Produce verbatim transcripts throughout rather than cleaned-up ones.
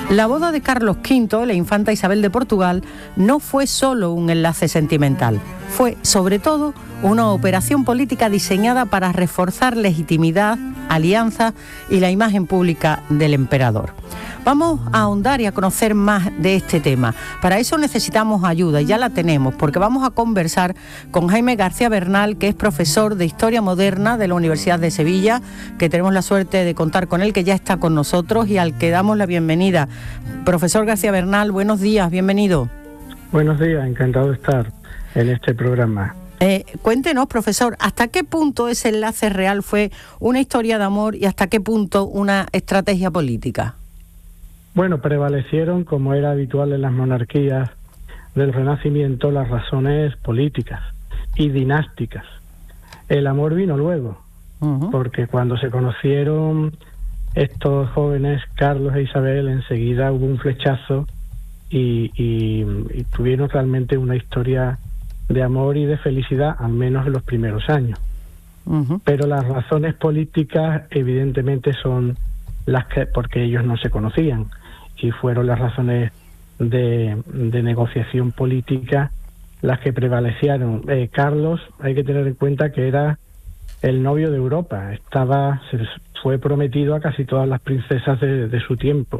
La boda de Carlos quinto, la infanta Isabel de Portugal, no fue solo un enlace sentimental, fue sobre todo una operación política diseñada para reforzar legitimidad, alianza y la imagen pública del emperador. Vamos a ahondar y a conocer más de este tema. Para eso necesitamos ayuda, y ya la tenemos, porque vamos a conversar con Jaime García Bernal, que es profesor de Historia Moderna de la Universidad de Sevilla, que tenemos la suerte de contar con él, que ya está con nosotros y al que damos la bienvenida. Profesor García Bernal, buenos días, bienvenido. Buenos días, encantado de estar en este programa. Eh, cuéntenos, profesor, ¿hasta qué punto ese enlace real fue una historia de amor y hasta qué punto una estrategia política? Bueno, prevalecieron, como era habitual en las monarquías del Renacimiento, las razones políticas y dinásticas. El amor vino luego, uh-huh. porque cuando se conocieron estos jóvenes, Carlos e Isabel, enseguida hubo un flechazo y, y, y tuvieron realmente una historia de amor y de felicidad, al menos en los primeros años. Uh-huh. Pero las razones políticas evidentemente son las que, porque ellos no se conocían, y fueron las razones de, de negociación política las que prevalecieron. Eh, Carlos, hay que tener en cuenta que era el novio de Europa, estaba se fue prometido a casi todas las princesas de, de su tiempo.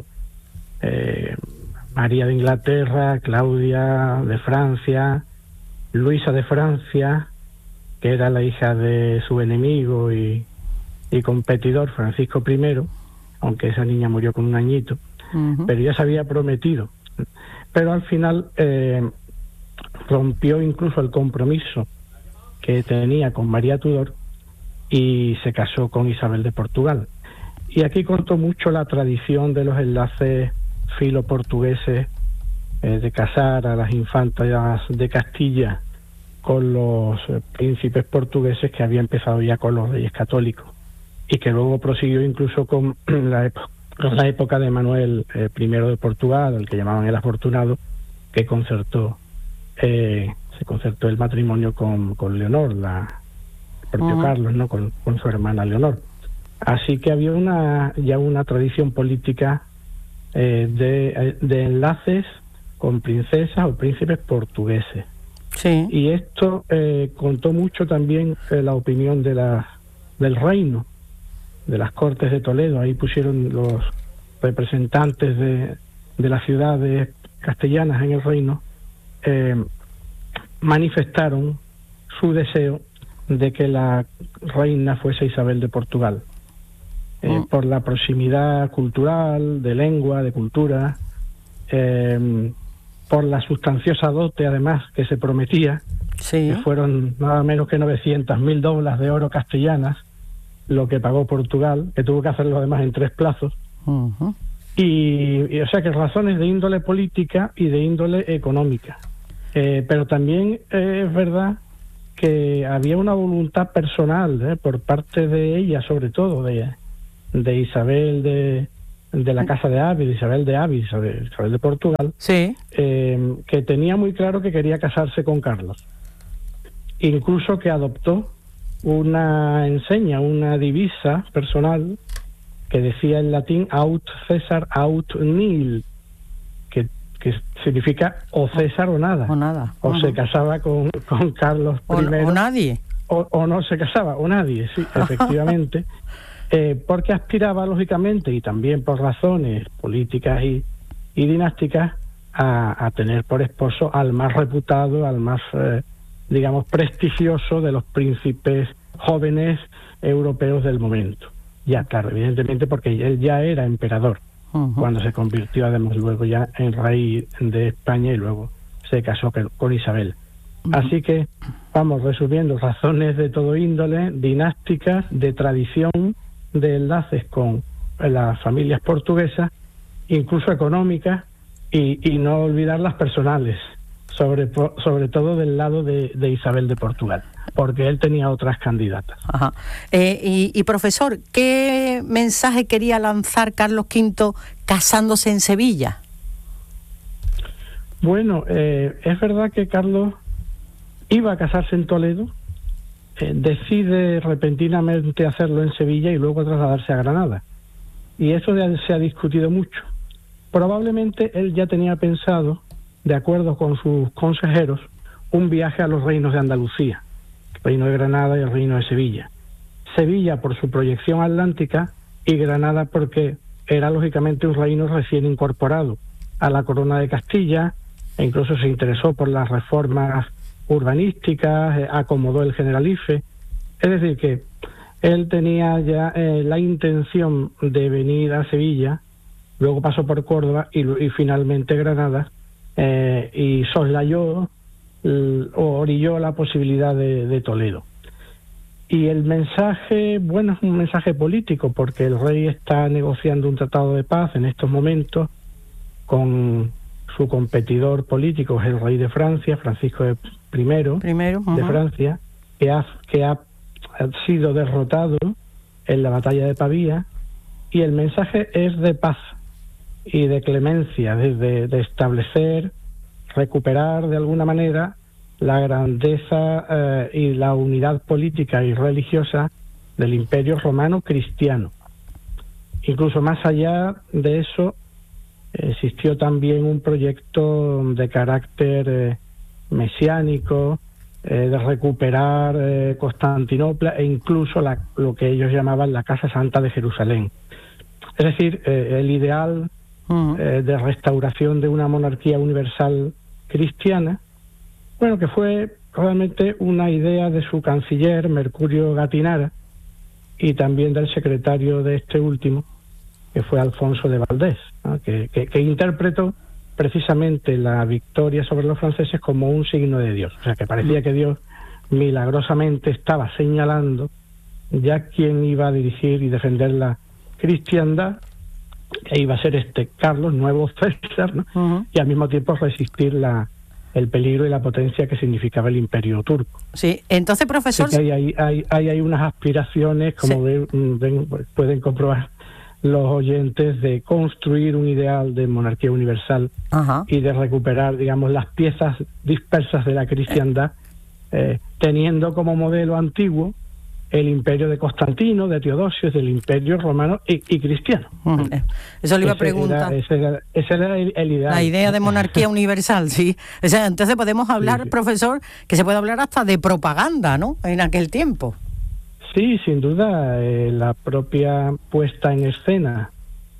Eh, María de Inglaterra, Claudia de Francia, Luisa de Francia, que era la hija de su enemigo y, y competidor Francisco primero, aunque esa niña murió con un añito. Uh-huh. Pero ya se había prometido. Pero al final eh, rompió incluso el compromiso que tenía con María Tudor y se casó con Isabel de Portugal. Y aquí contó mucho la tradición de los enlaces filo-portugueses, eh, de casar a las infantas de Castilla con los eh, príncipes portugueses, que había empezado ya con los reyes católicos y que luego prosiguió incluso con la época la época de Manuel eh, primero de Portugal, el que llamaban el Afortunado, que concertó eh, se concertó el matrimonio con, con Leonor, la el propio uh-huh. Carlos, no con, con su hermana Leonor. Así que había una ya una tradición política eh, de, de enlaces con princesas o príncipes portugueses. Sí. Y esto eh, contó mucho también eh, la opinión de la del reino, de las Cortes de Toledo. Ahí pusieron los representantes de, de las ciudades castellanas en el reino, eh, manifestaron su deseo de que la reina fuese Isabel de Portugal, eh, mm. por la proximidad cultural, de lengua, de cultura, eh, por la sustanciosa dote además que se prometía, sí. que fueron nada menos que novecientas mil doblas de oro castellanas, lo que pagó Portugal, que tuvo que hacerlo además en tres plazos. Uh-huh. y, y o sea que razones de índole política y de índole económica. Eh, pero también eh, es verdad que había una voluntad personal eh, por parte de ella, sobre todo de, de Isabel de, de la Casa de Ávila, Isabel de Ávila, Isabel, Isabel de Portugal, sí. eh, que tenía muy claro que quería casarse con Carlos. Incluso que adoptó una enseña, una divisa personal que decía en latín aut César aut nihil, que, que significa o César o nada. O nada. O uh-huh. se casaba con, con Carlos primero. O, o nadie. O, o no se casaba, o nadie, sí, efectivamente. eh, porque aspiraba, lógicamente, y también por razones políticas y, y dinásticas, a, a tener por esposo al más reputado, al más... Eh, digamos, prestigioso de los príncipes jóvenes europeos del momento. Ya, claro, evidentemente porque él ya era emperador, uh-huh. cuando se convirtió además luego ya en rey de España y luego se casó con Isabel. Uh-huh. Así que, vamos, resumiendo, razones de todo índole, dinásticas, de tradición, de enlaces con las familias portuguesas, incluso económicas, y, y no olvidar las personales. Sobre, sobre todo del lado de, de Isabel de Portugal, porque él tenía otras candidatas. Ajá. Eh, y, y profesor, ¿qué mensaje quería lanzar Carlos quinto casándose en Sevilla? Bueno, eh, es verdad que Carlos iba a casarse en Toledo, eh, decide repentinamente hacerlo en Sevilla y luego trasladarse a Granada. Y eso se ha discutido mucho. probablemente él ya tenía pensado, de acuerdo con sus consejeros, un viaje a los reinos de Andalucía, el reino de Granada y el reino de Sevilla. Sevilla por su proyección atlántica y Granada porque era lógicamente un reino recién incorporado a la corona de Castilla, e incluso se interesó por las reformas urbanísticas, eh, acomodó el Generalife. Es decir, que él tenía ya eh, la intención de venir a Sevilla, luego pasó por Córdoba y, y finalmente Granada, eh, y soslayó l, o orilló la posibilidad de, de Toledo. Y el mensaje, bueno, es un mensaje político, porque el rey está negociando un tratado de paz en estos momentos con su competidor político, es el rey de Francia, Francisco de Primero, Primero uh-huh. de Francia, que ha, que ha sido derrotado en la batalla de Pavía, y el mensaje es de paz y de clemencia, de, de, de establecer, recuperar de alguna manera la grandeza eh, y la unidad política y religiosa del Imperio Romano Cristiano. Incluso más allá de eso, existió también un proyecto de carácter eh, mesiánico, eh, de recuperar eh, Constantinopla e incluso la, lo que ellos llamaban la Casa Santa de Jerusalén. Es decir, eh, el ideal uh-huh. eh, de restauración de una monarquía universal cristiana, bueno, que fue realmente una idea de su canciller, Mercurio Gatinara, y también del secretario de este último, que fue Alfonso de Valdés, ¿no? que, que, que interpretó precisamente la victoria sobre los franceses como un signo de Dios. O sea, que parecía que Dios milagrosamente estaba señalando ya quién iba a dirigir y defender la cristiandad, que iba a ser este Carlos, nuevo César, ¿no? Uh-huh. Y al mismo tiempo resistir la el peligro y la potencia que significaba el imperio turco. Sí, entonces, profesor... Sí, hay, hay, hay, hay unas aspiraciones, como sí. ven, ven, pueden comprobar los oyentes, de construir un ideal de monarquía universal uh-huh. y de recuperar, digamos, las piezas dispersas de la cristiandad, eh, teniendo como modelo antiguo el imperio de Constantino, de Teodosio, del imperio romano y, y cristiano. Uh-huh. Eso le iba a preguntar. Ese era, ese era el, el ideal. La idea de monarquía universal, sí. O sea, entonces podemos hablar, sí, sí. profesor, que se puede hablar hasta de propaganda, ¿no?, en aquel tiempo. Sí, sin duda, eh, la propia puesta en escena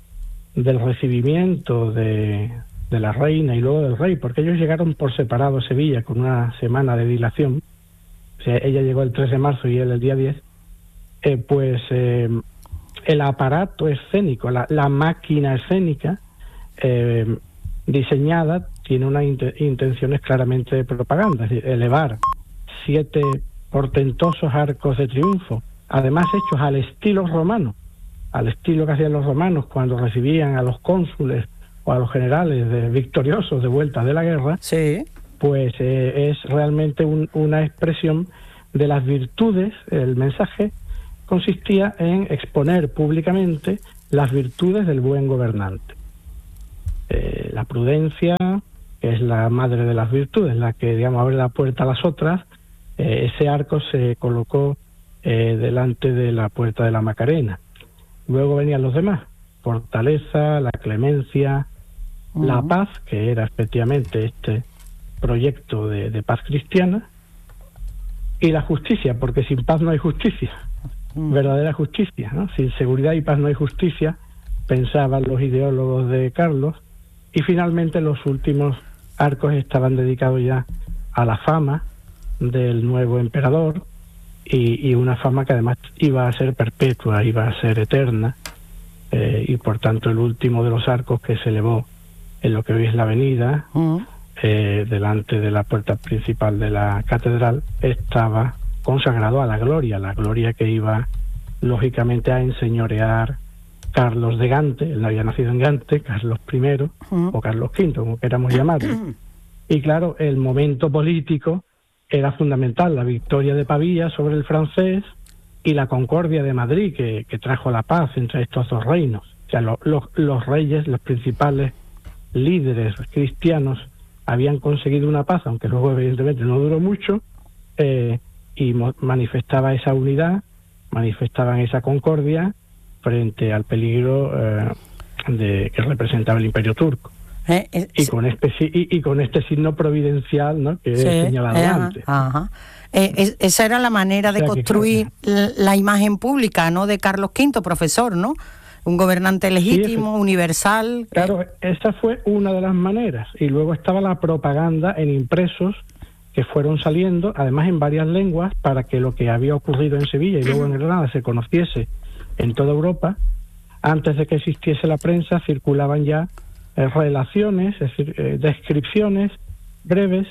del recibimiento de, de la reina y luego del rey, porque ellos llegaron por separado a Sevilla con una semana de dilación. O sea, ella llegó el tres de marzo y él el día diez, eh, pues eh, el aparato escénico, la, la máquina escénica eh, diseñada tiene unas int- intenciones claramente de propaganda, es decir, elevar siete portentosos arcos de triunfo, además hechos al estilo romano, al estilo que hacían los romanos cuando recibían a los cónsules o a los generales de, victoriosos de vuelta de la guerra. Sí. Pues eh, es realmente un, una expresión de las virtudes. El mensaje consistía en exponer públicamente las virtudes del buen gobernante. Eh, la prudencia, que es la madre de las virtudes, la que, digamos, abre la puerta a las otras. Eh, ese arco se colocó eh, delante de la puerta de la Macarena. Luego venían los demás: fortaleza, la clemencia, uh-huh. la paz, que era efectivamente este proyecto de, de paz cristiana, y la justicia, porque sin paz no hay justicia, mm. verdadera justicia, ¿no? Sin seguridad y paz no hay justicia, pensaban los ideólogos de Carlos. Y finalmente los últimos arcos estaban dedicados ya a la fama del nuevo emperador, y, y una fama que además iba a ser perpetua, iba a ser eterna, eh, y por tanto el último de los arcos, que se elevó en lo que hoy es la avenida, mm. Eh, delante de la puerta principal de la catedral, estaba consagrado a la gloria, la gloria que iba lógicamente a enseñorear Carlos de Gante. Él no había nacido en Gante, Carlos primero, uh-huh. o Carlos quinto, como queramos llamarlo. Y claro, el momento político era fundamental, la victoria de Pavía sobre el francés y la concordia de Madrid, que, que trajo la paz entre estos dos reinos. O sea, lo, lo, los reyes, los principales líderes cristianos, habían conseguido una paz, aunque luego evidentemente no duró mucho, eh, y mo- manifestaba esa unidad, manifestaban esa concordia frente al peligro eh, de que representaba el Imperio Turco. Eh, eh, y, con este, y, y con este signo providencial, ¿no?, que sí, he señalado eh, antes. Ajá. Eh, es, esa era la manera de o sea, construir que, claro, la, la imagen pública, ¿no?, de Carlos quinto, profesor, ¿no? Un gobernante legítimo, sí, universal. Claro, esa fue una de las maneras. Y luego estaba la propaganda en impresos que fueron saliendo, además en varias lenguas, para que lo que había ocurrido en Sevilla y luego en Granada se conociese en toda Europa. Antes de que existiese la prensa, circulaban ya relaciones, es decir, eh, descripciones breves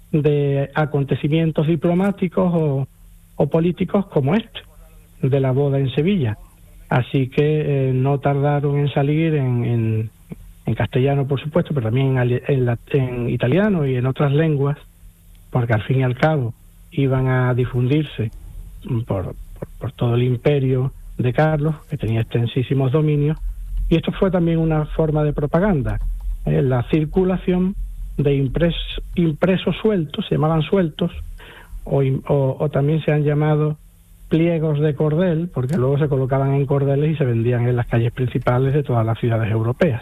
de acontecimientos diplomáticos o, o políticos como este, de la boda en Sevilla. Así que eh, no tardaron en salir en, en, en castellano, por supuesto, pero también en, en, en italiano y en otras lenguas, porque al fin y al cabo iban a difundirse por, por, por todo el imperio de Carlos, que tenía extensísimos dominios. Y esto fue también una forma de propaganda, eh, la circulación de impres, impresos sueltos, se llamaban sueltos, o, o, o también se han llamado pliegos de cordel, porque luego se colocaban en cordeles y se vendían en las calles principales de todas las ciudades europeas.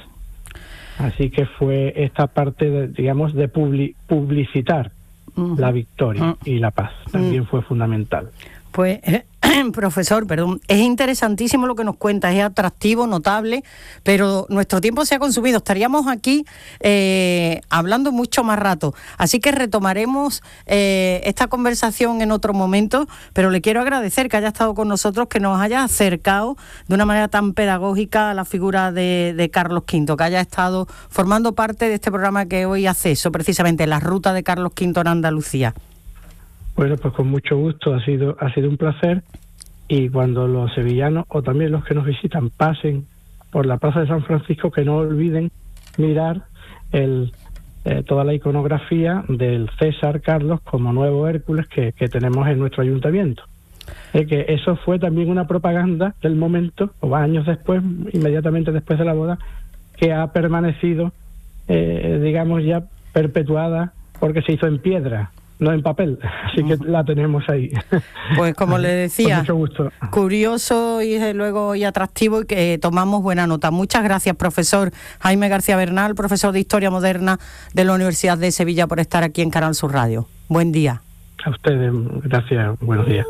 Así que fue esta parte, de, digamos, de publi, publicitar uh-huh. la victoria uh-huh. y la paz, también uh-huh. fue fundamental. Pues, eh, profesor, perdón, es interesantísimo lo que nos cuenta, es atractivo, notable, pero nuestro tiempo se ha consumido. Estaríamos aquí eh, hablando mucho más rato, así que retomaremos eh, esta conversación en otro momento, pero le quiero agradecer que haya estado con nosotros, que nos haya acercado de una manera tan pedagógica a la figura de, de Carlos quinto, que haya estado formando parte de este programa que hoy hace eso, precisamente la ruta de Carlos quinto en Andalucía. Bueno, pues con mucho gusto, ha sido ha sido un placer, y cuando los sevillanos o también los que nos visitan pasen por la Plaza de San Francisco, que no olviden mirar el eh, toda la iconografía del César Carlos como nuevo Hércules que, que tenemos en nuestro ayuntamiento. Eh, que eso fue también una propaganda del momento, o años después, inmediatamente después de la boda, que ha permanecido, eh, digamos, ya perpetuada, porque se hizo en piedra, no en papel, así que la tenemos ahí. Pues como le decía, con mucho gusto. Curioso y desde luego y atractivo, y que tomamos buena nota. Muchas gracias, profesor Jaime García Bernal, profesor de Historia Moderna de la Universidad de Sevilla, por estar aquí en Canal Sur Radio. Buen día. A ustedes, gracias, buenos días.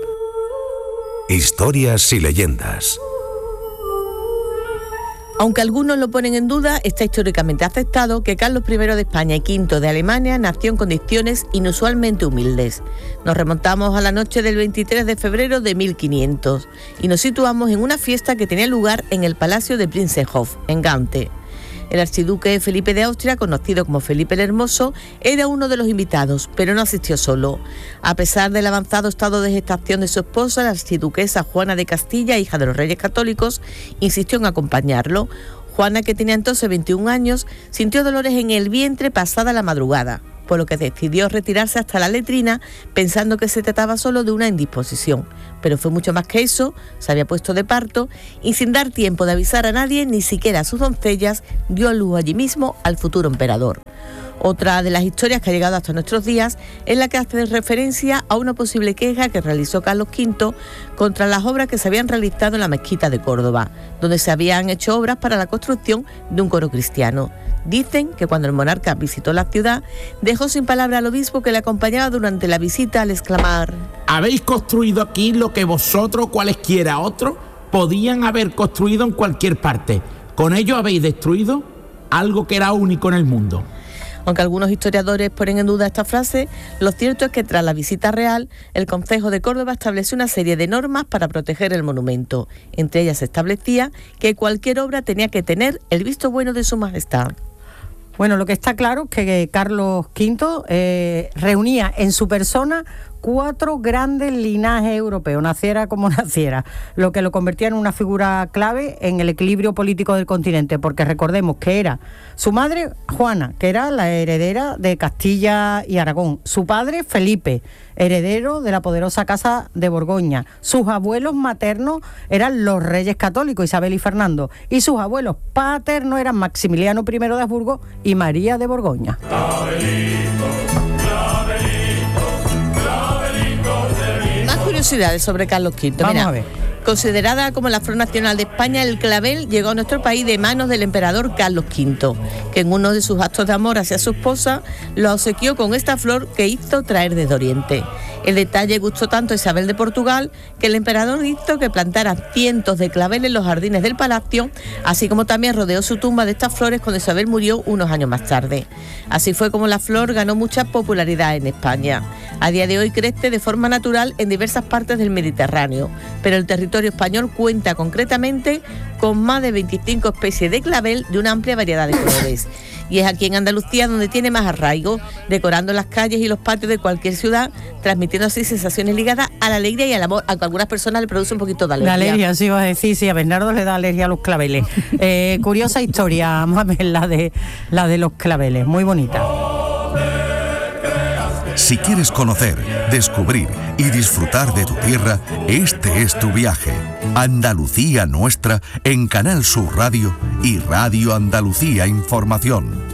Historias y leyendas. Aunque algunos lo ponen en duda, está históricamente aceptado que Carlos primero de España y quinto de Alemania nació en condiciones inusualmente humildes. Nos remontamos a la noche del veintitrés de febrero de mil quinientos y nos situamos en una fiesta que tenía lugar en el Palacio de Prinzenhof, en Gante. El archiduque Felipe de Austria, conocido como Felipe el Hermoso, era uno de los invitados, pero no asistió solo. A pesar del avanzado estado de gestación de su esposa, la archiduquesa Juana de Castilla, hija de los Reyes Católicos, insistió en acompañarlo. Juana, que tenía entonces veintiún años, sintió dolores en el vientre pasada la madrugada, por lo que decidió retirarse hasta la letrina, pensando que se trataba solo de una indisposición. Pero fue mucho más que eso, se había puesto de parto y, sin dar tiempo de avisar a nadie, ni siquiera a sus doncellas, dio a luz allí mismo al futuro emperador. Otra de las historias que ha llegado hasta nuestros días es la que hace referencia a una posible queja que realizó Carlos quinto contra las obras que se habían realizado en la mezquita de Córdoba, donde se habían hecho obras para la construcción de un coro cristiano. Dicen que cuando el monarca visitó la ciudad, dejó sin palabra al obispo que le acompañaba durante la visita al exclamar: ¿habéis construido aquí lo que vosotros, cualesquiera otros, podían haber construido en cualquier parte? Con ello habéis destruido algo que era único en el mundo. Aunque algunos historiadores ponen en duda esta frase, lo cierto es que tras la visita real, el Concejo de Córdoba estableció una serie de normas para proteger el monumento. Entre ellas se establecía que cualquier obra tenía que tener el visto bueno de su majestad. Bueno, lo que está claro es que Carlos quinto eh, reunía en su persona cuatro grandes linajes europeos, naciera como naciera, lo que lo convertía en una figura clave en el equilibrio político del continente, porque recordemos que era su madre, Juana, que era la heredera de Castilla y Aragón, su padre, Felipe, heredero de la poderosa casa de Borgoña, sus abuelos maternos eran los reyes católicos, Isabel y Fernando, y sus abuelos paternos eran Maximiliano primero de Habsburgo y María de Borgoña. Curiosidades sobre Carlos quinto. Vamos Mira, a ver. Considerada como la flor nacional de España, el clavel llegó a nuestro país de manos del emperador Carlos quinto, que en uno de sus actos de amor hacia su esposa lo obsequió con esta flor que hizo traer desde Oriente. El detalle gustó tanto a Isabel de Portugal que el emperador hizo que plantara cientos de claveles en los jardines del palacio, así como también rodeó su tumba de estas flores cuando Isabel murió unos años más tarde. Así fue como la flor ganó mucha popularidad en España. A día de hoy crece de forma natural en diversas partes del Mediterráneo, pero el territorio español cuenta concretamente con más de veinticinco especies de clavel de una amplia variedad de colores. Y es aquí en Andalucía donde tiene más arraigo, decorando las calles y los patios de cualquier ciudad, transmitiendo así sensaciones ligadas a la alegría y al amor, aunque a algunas personas le produce un poquito de alergia. La alergia, sí, vas a decir, sí, a Bernardo le da alergia a los claveles. Eh, curiosa historia, vamos a ver la de, la de los claveles, muy bonita. Si quieres conocer, descubrir y disfrutar de tu tierra, este es tu viaje. Andalucía Nuestra en Canal Sur Radio y Radio Andalucía Información.